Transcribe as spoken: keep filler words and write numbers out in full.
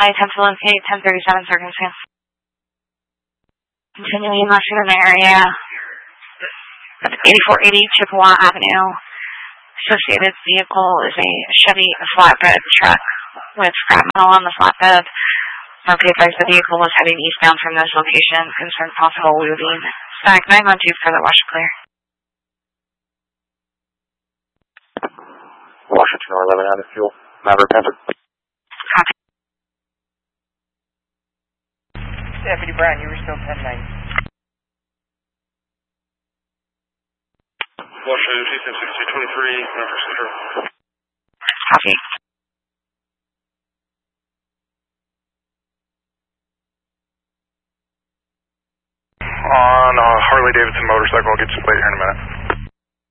I ten to eight, ten thirty-seven circumstance. Continuing Washington area. eighty-four eighty Chippewa Avenue. Associated vehicle is a Chevy flatbed truck with scrap metal on the flatbed. Our P advised the vehicle was heading eastbound from this location. Concerned possible looting. Stack nine one two for the wash clear. Washington eleven out of fuel. Maverick Panther. Copy. Deputy Brown, you were still ten nine. Washington Houston sixty twenty-three, Maverick Center. Copy. On uh, Harley Davidson motorcycle, I'll get you plate here in a minute.